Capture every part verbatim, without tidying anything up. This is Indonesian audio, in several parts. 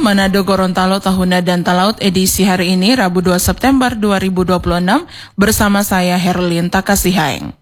Manado Gorontalo Tahuna dan Talaut edisi hari ini Rabu dua September dua ribu dua puluh enam bersama saya Herlin Takasihaeng.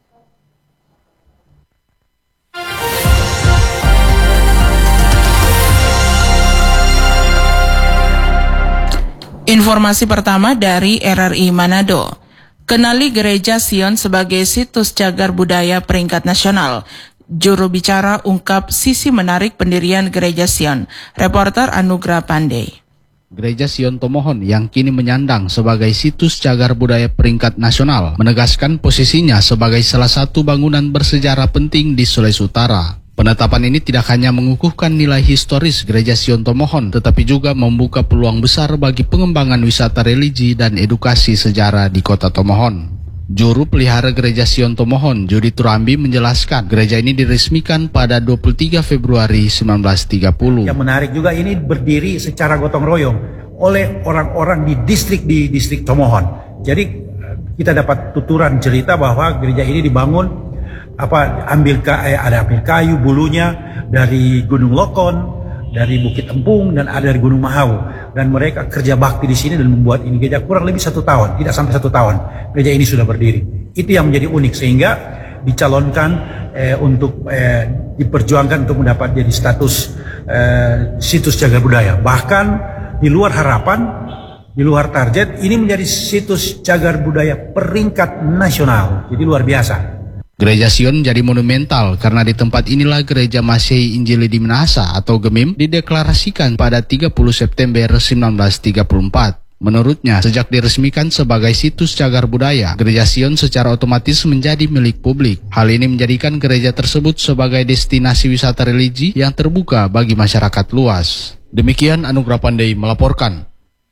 Informasi pertama dari R R I Manado. Kenali Gereja Sion sebagai situs cagar budaya peringkat nasional. Juru bicara ungkap sisi menarik pendirian Gereja Sion. Reporter Anugrah Pandey. Gereja Sion Tomohon yang kini menyandang sebagai situs cagar budaya peringkat nasional menegaskan posisinya sebagai salah satu bangunan bersejarah penting di Sulawesi Utara. Penetapan ini tidak hanya mengukuhkan nilai historis Gereja Sion Tomohon, tetapi juga membuka peluang besar bagi pengembangan wisata religi dan edukasi sejarah di kota Tomohon. Juru pelihara Gereja Sion Tomohon, Judi Turambi, menjelaskan gereja ini diresmikan pada dua puluh tiga Februari seribu sembilan ratus tiga puluh. Yang menarik juga ini berdiri secara gotong royong oleh orang-orang di distrik di distrik Tomohon. Jadi kita dapat tuturan cerita bahwa gereja ini dibangun apa ambil eh, ada ambil kayu bulunya dari Gunung Lokon, dari Bukit Empung, dan ada dari Gunung Mahau, dan mereka kerja bakti di sini dan membuat ini gereja kurang lebih satu tahun, tidak sampai satu tahun gereja ini sudah berdiri. Itu yang menjadi unik sehingga dicalonkan eh, untuk eh, diperjuangkan untuk mendapat jadi status eh, situs cagar budaya. Bahkan di luar harapan, di luar target, ini menjadi situs cagar budaya peringkat nasional. Jadi luar biasa. Gereja Sion jadi monumental karena di tempat inilah Gereja Masehi Injili di Minahasa atau Gemim dideklarasikan pada tiga puluh September seribu sembilan ratus tiga puluh empat. Menurutnya, sejak diresmikan sebagai situs cagar budaya, Gereja Sion secara otomatis menjadi milik publik. Hal ini menjadikan gereja tersebut sebagai destinasi wisata religi yang terbuka bagi masyarakat luas. Demikian Anugrah Pandey melaporkan.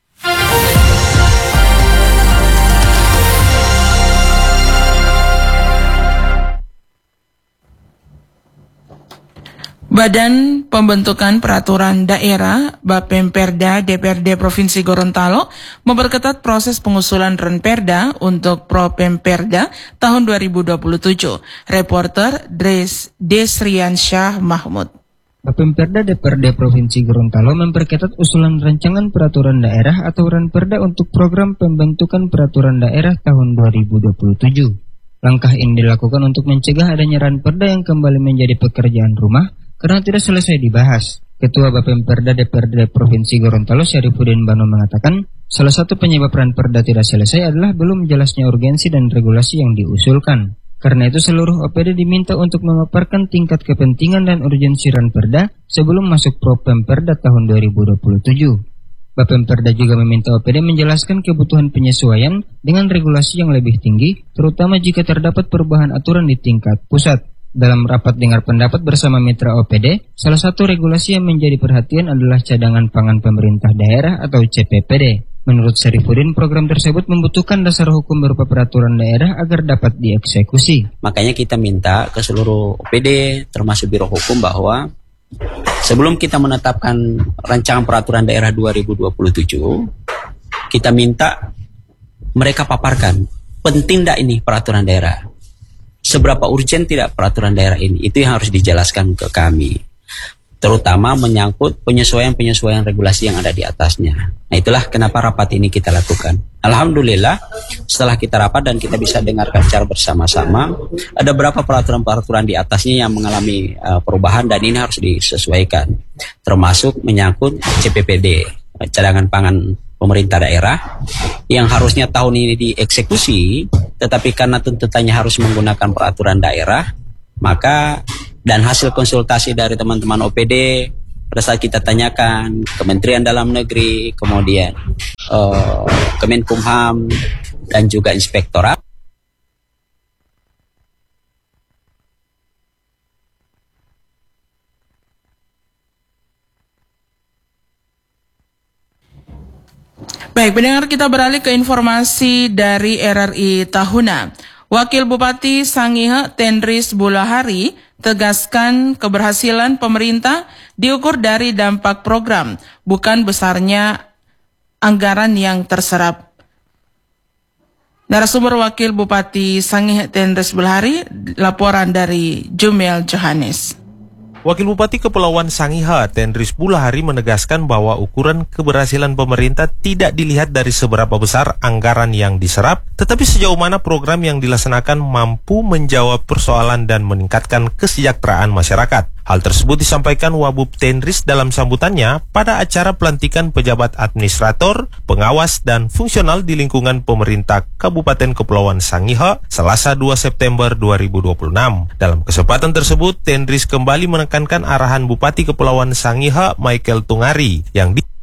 Badan Pembentukan Peraturan Daerah Bapemperda D P R D Provinsi Gorontalo memperketat proses pengusulan Renperda untuk Propemperda tahun dua ribu dua puluh tujuh. Reporter Dres Desriansyah Mahmud. Bapemperda D P R D Provinsi Gorontalo memperketat usulan rancangan peraturan daerah atau Renperda untuk program pembentukan peraturan daerah tahun dua ribu dua puluh tujuh. Langkah ini dilakukan untuk mencegah adanya Renperda yang kembali menjadi pekerjaan rumah karena tidak selesai dibahas. Ketua Bapemperda D P R D Provinsi Gorontalo Syarifuddin Bano mengatakan, salah satu penyebab Renperda tidak selesai adalah belum jelasnya urgensi dan regulasi yang diusulkan. Karena itu seluruh O P D diminta untuk memaparkan tingkat kepentingan dan urgensi Renperda sebelum masuk Propemperda tahun dua ribu dua puluh tujuh. Bapemperda juga meminta O P D menjelaskan kebutuhan penyesuaian dengan regulasi yang lebih tinggi, terutama jika terdapat perubahan aturan di tingkat pusat. Dalam rapat dengar pendapat bersama mitra O P D, salah satu regulasi yang menjadi perhatian adalah cadangan pangan pemerintah daerah atau C P P D. Menurut Syarifuddin, program tersebut membutuhkan dasar hukum berupa peraturan daerah agar dapat dieksekusi. Makanya kita minta ke seluruh O P D, termasuk Biro Hukum, bahwa sebelum kita menetapkan rancangan peraturan daerah dua ribu dua puluh tujuh, kita minta mereka paparkan, penting tidak ini peraturan daerah? Seberapa urgent tidak peraturan daerah ini? Itu yang harus dijelaskan ke kami. Terutama menyangkut penyesuaian-penyesuaian regulasi yang ada di atasnya. Nah, itulah kenapa rapat ini kita lakukan. Alhamdulillah, setelah kita rapat dan kita bisa dengarkan secara bersama-sama, ada beberapa peraturan-peraturan di atasnya yang mengalami uh, perubahan dan ini harus disesuaikan. Termasuk menyangkut C P P D, cadangan pangan pemerintah daerah, yang harusnya tahun ini dieksekusi, tetapi karena tuntutannya harus menggunakan peraturan daerah, maka dan hasil konsultasi dari teman-teman O P D pada saat kita tanyakan Kementerian Dalam Negeri, kemudian uh, Kemenkumham dan juga Inspektorat. Baik, pendengar, kita beralih ke informasi dari R R I Tahuna. Wakil Bupati Sangihe Tendris Bulahari tegaskan keberhasilan pemerintah diukur dari dampak program, bukan besarnya anggaran yang terserap. Narasumber Wakil Bupati Sangihe Tendris Bulahari, laporan dari Jumel Johannes. Wakil Bupati Kepulauan Sangihe, Tendris Bulahari menegaskan bahwa ukuran keberhasilan pemerintah tidak dilihat dari seberapa besar anggaran yang diserap, tetapi sejauh mana program yang dilaksanakan mampu menjawab persoalan dan meningkatkan kesejahteraan masyarakat. Hal tersebut disampaikan Wabub Tendris dalam sambutannya pada acara pelantikan pejabat administrator, pengawas, dan fungsional di lingkungan pemerintah Kabupaten Kepulauan Sangihe, Selasa dua September dua ribu dua puluh enam. Dalam kesempatan tersebut, Tendris kembali menekankan arahan Bupati Kepulauan Sangihe, Michael Tungari, yang di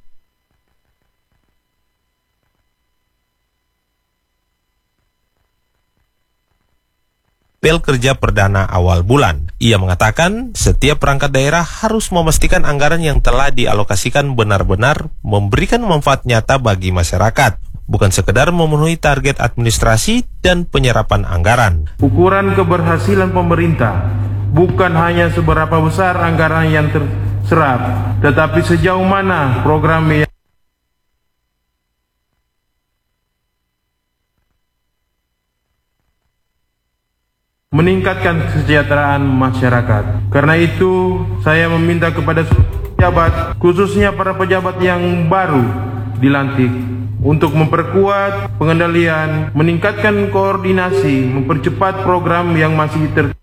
Pel kerja perdana awal bulan. Ia mengatakan setiap perangkat daerah harus memastikan anggaran yang telah dialokasikan benar-benar memberikan manfaat nyata bagi masyarakat, bukan sekedar memenuhi target administrasi dan penyerapan anggaran. Ukuran keberhasilan pemerintah bukan hanya seberapa besar anggaran yang terserap, tetapi sejauh mana program yang meningkatkan kesejahteraan masyarakat. Karena itu, saya meminta kepada pejabat, khususnya para pejabat yang baru dilantik, untuk memperkuat pengendalian, meningkatkan koordinasi, mempercepat program yang masih ter